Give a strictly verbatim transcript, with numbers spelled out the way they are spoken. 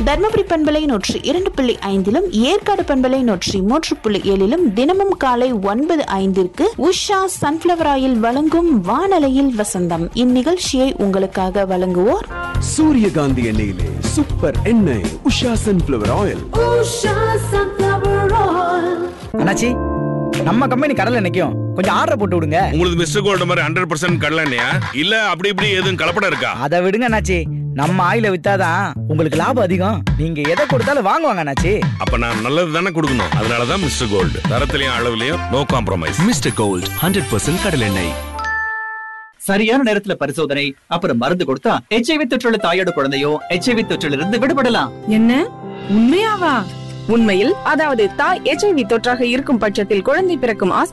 தர்மபுரி பண்பலை நூற்றி இரண்டு புள்ளி ஐந்திலும் ஏற்காடு பண்பலை நூற்றி மூன்று புள்ளி ஏழிலும் தினமும் காலை ஒன்பது ஐந்திற்கு உஷா சன்ஃபிளவர் ஆயில் வழங்கும் வானலையில் வசந்தம். இந்நிகழ்ச்சியை உங்களுக்காக வழங்குவோர் சூரியகாந்தி எண்ணெயிலே சூப்பர் எண்ணெய் உஷா சன்ஃபிளவர் ஆயில். அண்ணாச்சி, நம்ம கம்பெனி கடலை நிக்கும், கொஞ்சம் ஆர்டர் போட்டு விடுங்க. உங்களுக்கு மிஸ்டர் கோல்ட் மாதிரி ஹண்ட்ரட் பர்சன்ட் கடலை எண்ணெயா இல்ல அப்படி இப்படி எதுவும் கலப்படம் இருக்கா? அதை விடுங்க அண்ணாச்சி, நம்ம ஆயில வித்தாதான் உங்களுக்கு லாபம் அதிகம். நீங்க எதை கொடுத்தாலும் வாங்குவாங்க அண்ணாச்சி. அப்ப நான் நல்லது தானே கொடுக்கணும். அதனாலதான் mister gold, தரத்திலையும் அளவுலயும் no compromise. Mister gold hundred percent கடலை எண்ணெய். சரியான நேரத்துல பரிசோதனை அப்புறம் மருந்து கொடுத்தா எச்ஐவி தொற்றுள்ள தாயோட குழந்தையோ எச்ஐவி தொற்றில் இருந்து விடுபடலாம். என்ன உண்மையாவா? உண்மையில், அதாவது தாய் எச்ஐவி தொற்றாக இருக்கும் பட்சத்தில் குழந்தை பிறக்கும்